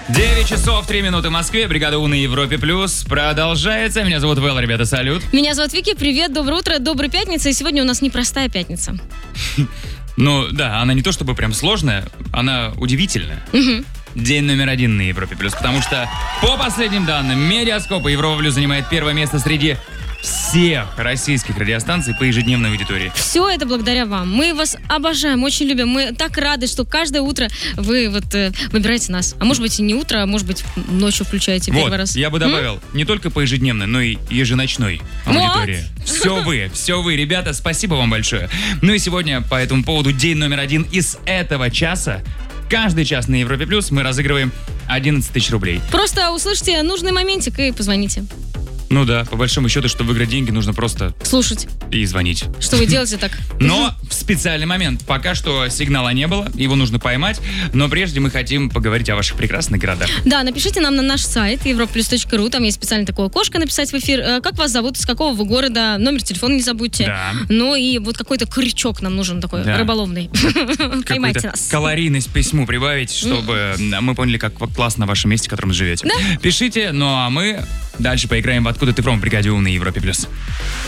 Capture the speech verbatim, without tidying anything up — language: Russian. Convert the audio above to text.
девять часов три минуты в Москве. Бригада У на Европе Плюс продолжается. Меня зовут Вэл, ребята, салют. Меня зовут Вики, привет, доброе утро, добрая пятница. И сегодня у нас непростая пятница. Ну, да, она не то чтобы прям сложная, она удивительная. Угу. День номер один на Европе Плюс, потому что, по последним данным Медиаскопа, Европа Плюс занимает первое место среди всех российских радиостанций по ежедневной аудитории. Все это благодаря вам. Мы вас обожаем, очень любим. Мы так рады, что каждое утро вы вот э, выбираете нас. А может быть и не утро, а может быть ночью включаете Вот, первый раз. я бы добавил, М? не только по ежедневной, но и еженочной аудитории. Вот. Все вы, все вы, ребята, спасибо вам большое. Ну и сегодня по этому поводу день номер один из этого часа. Каждый час на Европе Плюс мы разыгрываем одиннадцать тысяч рублей. Просто услышьте нужный моментик и позвоните. Ну да, по большому счету, чтобы выиграть деньги, нужно просто Слушать. и звонить. Что вы делаете так? Но в специальный момент. Пока что сигнала не было, его нужно поймать. Но прежде мы хотим поговорить о ваших прекрасных городах. Да, напишите нам на наш сайт европлюс точка ру. Там есть специально такое окошко написать в эфир. Э, Как вас зовут, из какого вы города, номер телефона не забудьте. Да. Ну и вот какой-то крючок нам нужен такой, Да. рыболовный. Поймайте Какую-то нас. калорийность письму прибавить, чтобы мы поняли, как классно в вашем месте, в котором живете. Да. Пишите, ну а мы дальше поиграем в «Откуда ты фром» в бригаде У на Европе Плюс.